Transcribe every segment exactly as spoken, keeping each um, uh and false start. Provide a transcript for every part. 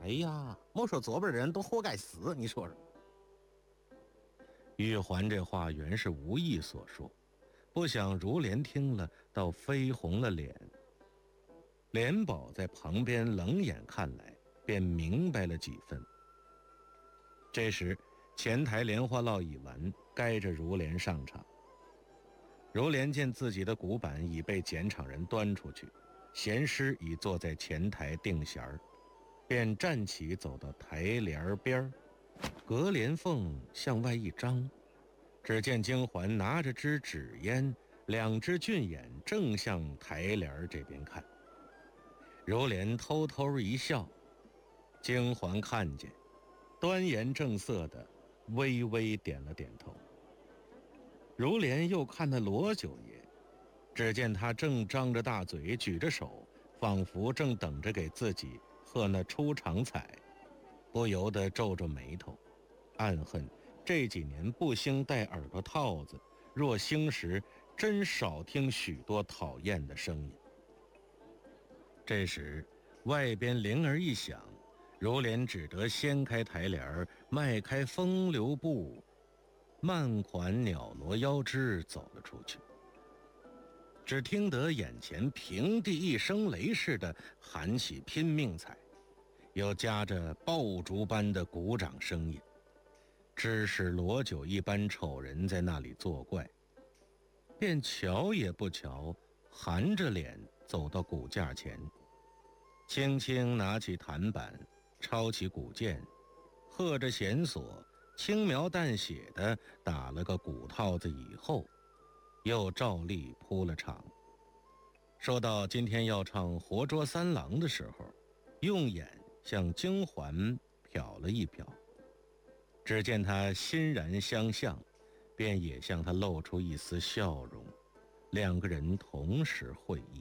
哎呀，莫说左边的人都活该死，你说说。 玉环这话原是无意所说，不想如莲听了，倒绯红了脸。莲宝在旁边冷眼看来，便明白了几分。这时前台莲花落已完，该着如莲上场。如莲见自己的鼓板已被检场人端出去，闲师已坐在前台定弦儿，便站起走到台帘边，隔帘缝向外一张，只见京环拿着支纸烟，两只俊眼正向台帘这边看。如莲偷偷一笑，京环看见，端严正色的微微点了点头。如莲又看那罗九爷，只见他正张着大嘴举着手，仿佛正等着给自己贺那出场彩，不由得皱皱眉头，暗恨这几年不兴戴耳朵套子，若兴时真少听许多讨厌的声音。这时外边铃儿一响，如莲只得掀开台帘，迈开风流步，慢款袅挪腰肢走了出去。只听得眼前平地一声雷似的喊起拼命彩，又夹着爆竹般的鼓掌声音，只是罗九一般丑人在那里作怪，便瞧也不瞧，含着脸走到鼓架前，轻轻拿起弹板，抄起鼓键，和着弦索，轻描淡写的打了个鼓套子以后，又照例铺了场。说到今天要唱活捉三郎的时候，用眼向京环瞟了一瞟，只见他欣然相向，便也向他露出一丝笑容，两个人同时会意。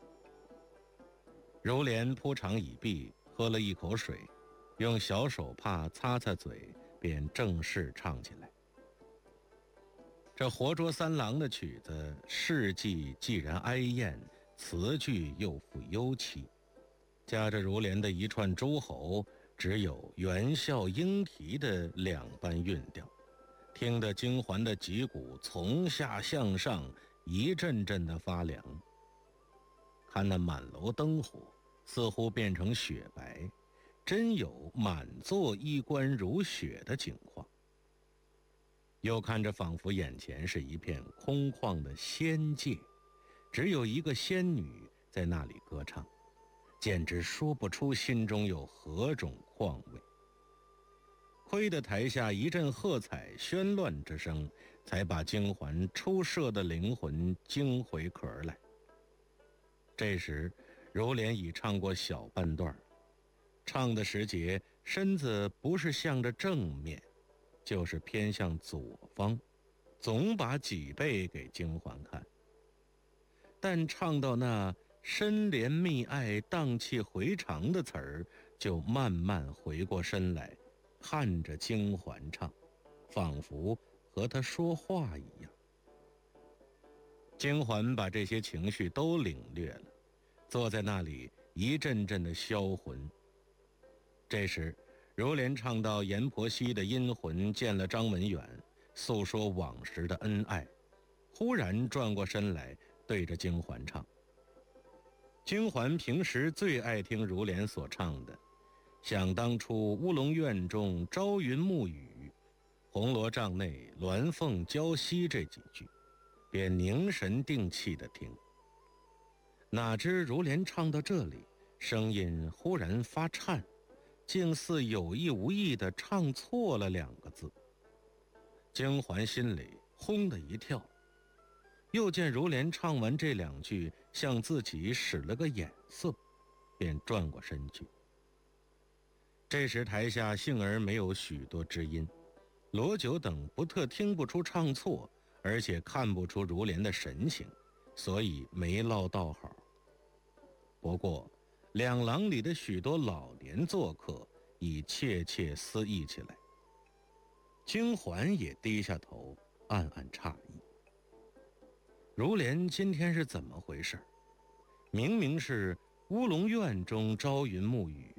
如莲铺场已毕，喝了一口水，用小手帕擦擦嘴，便正式唱起来。这活捉三郎的曲子，事迹既然哀艳，词句又富幽凄，加着如莲的一串诸侯，只有元啸莺啼的两般韵调，听得京环的脊骨从下向上一阵阵的发凉。看那满楼灯火似乎变成雪白，真有满座衣冠如雪的景况。又看着仿佛眼前是一片空旷的仙界，只有一个仙女在那里歌唱，简直说不出心中有何种况味。亏得台下一阵喝彩喧乱之声，才把京环出射的灵魂惊回壳来。这时如莲已唱过小半段，唱的时节身子不是向着正面，就是偏向左方，总把脊背给京环看。但唱到那深怜蜜爱荡气回肠的词儿，就慢慢回过身来，看着京环唱，仿佛和他说话一样。京环把这些情绪都领略了，坐在那里一阵阵的销魂。这时如莲唱到阎婆惜的阴魂见了张文远，诉说往时的恩爱，忽然转过身来对着京环唱。京环平时最爱听如莲所唱的，想当初乌龙院中朝云暮雨，红罗帐内鸾凤交戏这几句，便凝神定气地听。哪知如莲唱到这里，声音忽然发颤，竟似有意无意地唱错了两个字。京环心里轰的一跳，又见如莲唱完这两句向自己使了个眼色，便转过身去。这时台下幸而没有许多知音，罗九等不特听不出唱错，而且看不出如莲的神情，所以没落道好。不过两廊里的许多老年做客已窃窃私议起来，京环也低下头暗暗诧异，如莲今天是怎么回事？明明是乌龙院中朝云暮雨，